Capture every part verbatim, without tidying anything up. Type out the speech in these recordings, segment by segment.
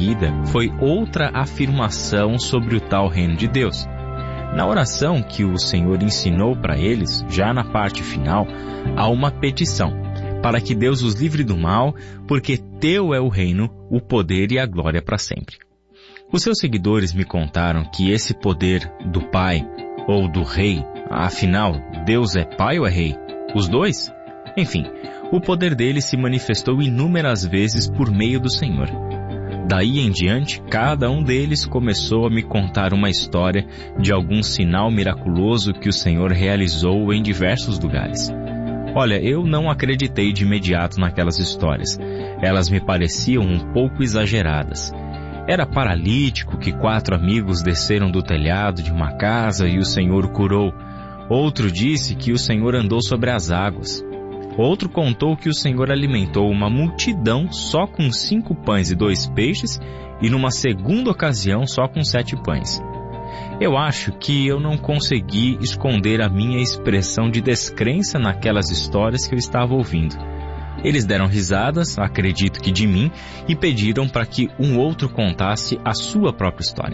seguida foi outra afirmação sobre o tal reino de Deus. Na oração que o Senhor ensinou para eles, já na parte final, há uma petição, para que Deus os livre do mal, porque teu é o reino, o poder e a glória para sempre. Os seus seguidores me contaram que esse poder do Pai ou do Rei, afinal, Deus é Pai ou é Rei? Os dois? Enfim, o poder dele se manifestou inúmeras vezes por meio do Senhor. Daí em diante, cada um deles começou a me contar uma história de algum sinal miraculoso que o Senhor realizou em diversos lugares. Olha, eu não acreditei de imediato naquelas histórias. Elas me pareciam um pouco exageradas. Era paralítico que quatro amigos desceram do telhado de uma casa e o Senhor o curou. Outro disse que o Senhor andou sobre as águas. Outro contou que o Senhor alimentou uma multidão só com cinco pães e dois peixes e numa segunda ocasião só com sete pães. Eu acho que eu não consegui esconder a minha expressão de descrença naquelas histórias que eu estava ouvindo. Eles deram risadas, acredito que de mim, e pediram para que um outro contasse a sua própria história.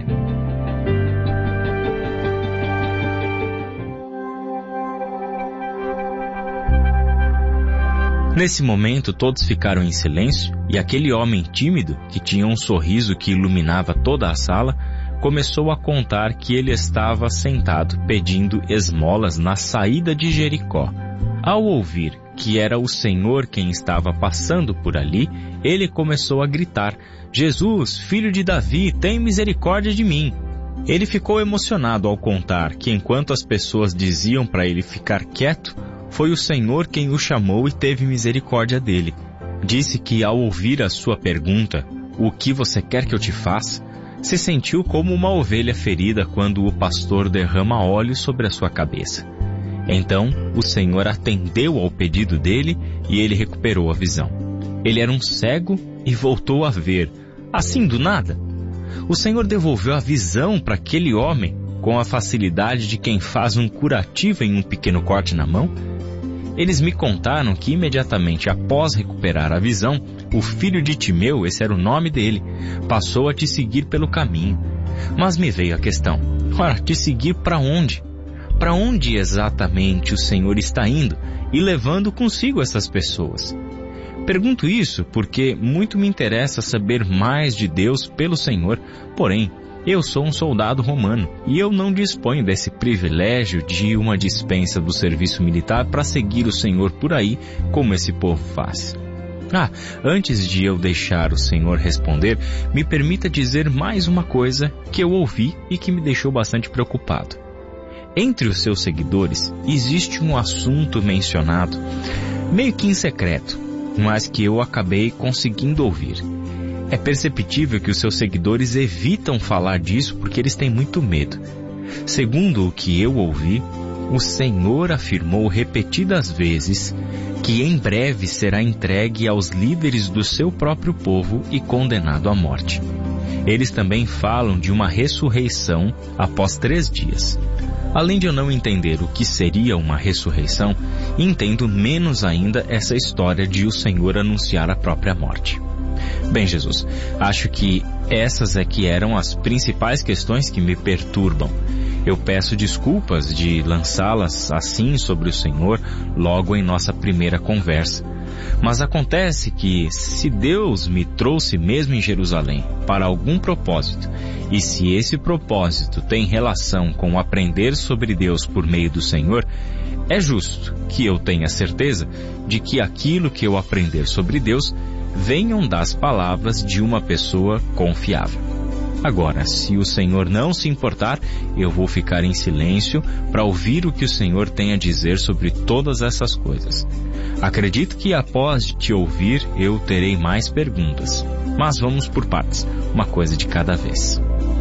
Nesse momento, todos ficaram em silêncio e aquele homem tímido, que tinha um sorriso que iluminava toda a sala, começou a contar que ele estava sentado pedindo esmolas na saída de Jericó. Ao ouvir que era o Senhor quem estava passando por ali, ele começou a gritar: Jesus, filho de Davi, tem misericórdia de mim. Ele ficou emocionado ao contar que enquanto as pessoas diziam para ele ficar quieto, foi o Senhor quem o chamou e teve misericórdia dele. Disse que ao ouvir a sua pergunta, o que você quer que eu te faça, se sentiu como uma ovelha ferida quando o pastor derrama óleo sobre a sua cabeça. Então, o Senhor atendeu ao pedido dele e ele recuperou a visão. Ele era um cego e voltou a ver, assim do nada. O Senhor devolveu a visão para aquele homem com a facilidade de quem faz um curativo em um pequeno corte na mão. Eles me contaram que imediatamente após recuperar a visão, o filho de Timeu, esse era o nome dele, passou a te seguir pelo caminho. Mas me veio a questão: ora, te seguir para onde? Para onde exatamente o Senhor está indo e levando consigo essas pessoas? Pergunto isso porque muito me interessa saber mais de Deus pelo Senhor, porém, eu sou um soldado romano e eu não disponho desse privilégio de uma dispensa do serviço militar para seguir o Senhor por aí como esse povo faz. Ah, antes de eu deixar o Senhor responder, me permita dizer mais uma coisa que eu ouvi e que me deixou bastante preocupado. Entre os seus seguidores existe um assunto mencionado, meio que em secreto, mas que eu acabei conseguindo ouvir. É perceptível que os seus seguidores evitam falar disso porque eles têm muito medo. Segundo o que eu ouvi, o Senhor afirmou repetidas vezes que em breve será entregue aos líderes do seu próprio povo e condenado à morte. Eles também falam de uma ressurreição após três dias. Além de eu não entender o que seria uma ressurreição, entendo menos ainda essa história de o Senhor anunciar a própria morte. Bem, Jesus, acho que essas é que eram as principais questões que me perturbam. Eu peço desculpas de lançá-las assim sobre o Senhor logo em nossa primeira conversa. Mas acontece que, se Deus me trouxe mesmo em Jerusalém para algum propósito, e se esse propósito tem relação com aprender sobre Deus por meio do Senhor, é justo que eu tenha certeza de que aquilo que eu aprender sobre Deus venham das palavras de uma pessoa confiável. Agora, se o Senhor não se importar, eu vou ficar em silêncio para ouvir o que o Senhor tem a dizer sobre todas essas coisas. Acredito que após te ouvir, eu terei mais perguntas. Mas vamos por partes, uma coisa de cada vez.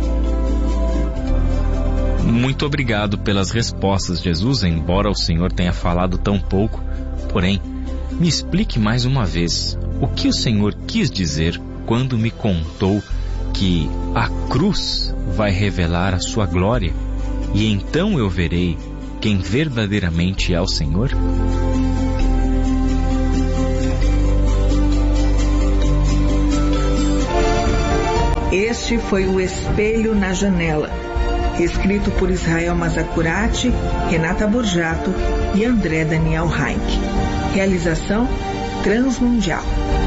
Muito obrigado pelas respostas, Jesus, embora o Senhor tenha falado tão pouco. Porém, me explique mais uma vez o que o Senhor quis dizer quando me contou que a cruz vai revelar a sua glória e então eu verei quem verdadeiramente é o Senhor? Este foi o Espelho na Janela, escrito por Israel Mazacurati, Renata Borjato e André Daniel Heinck. Realização Transmundial.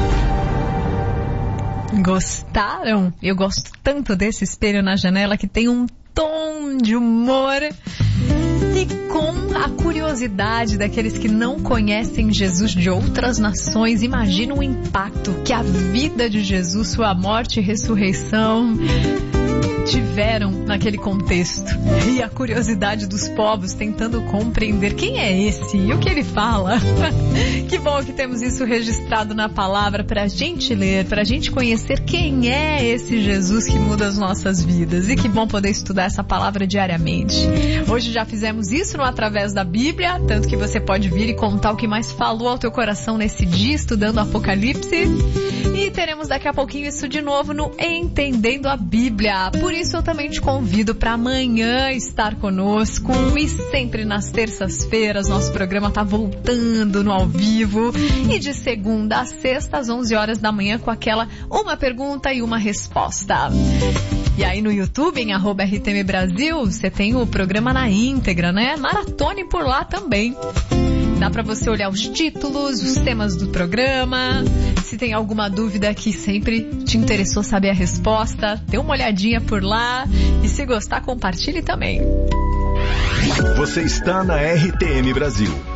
Gostaram? Eu gosto tanto desse Espelho na Janela, que tem um tom de humor e com a curiosidade daqueles que não conhecem Jesus de outras nações. Imagina o impacto que a vida de Jesus, sua morte e ressurreição tiveram naquele contexto. E a curiosidade dos povos tentando compreender quem é esse e o que ele fala. Que bom que temos isso registrado na palavra pra gente ler, pra gente conhecer quem é esse Jesus que muda as nossas vidas. E que bom poder estudar essa palavra diariamente. Hoje já fizemos isso no Através da Bíblia, tanto que você pode vir e contar o que mais falou ao teu coração nesse dia, estudando o Apocalipse. E teremos daqui a pouquinho isso de novo no Entendendo a Bíblia. Por isso eu também te convido para amanhã estar conosco, e sempre nas terças-feiras nosso programa está voltando no ao vivo, e de segunda a sexta às onze horas da manhã com aquela uma pergunta e uma resposta. E aí no YouTube, em arroba R T M Brasil, você tem o programa na íntegra, né? Maratone por lá também. Dá para você olhar os títulos, os temas do programa. Se tem alguma dúvida que sempre te interessou saber a resposta, dê uma olhadinha por lá. E se gostar, compartilhe também. Você está na R T M Brasil.